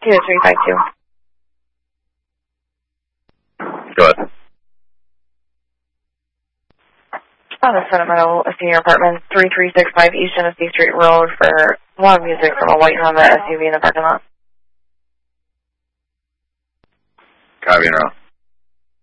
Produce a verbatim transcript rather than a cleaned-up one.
two three five two. Go ahead. On the Sentimental Senior Apartment, three three six five East Genesee Street Road for loud music from a white Honda S U V in the parking lot. Copy, General.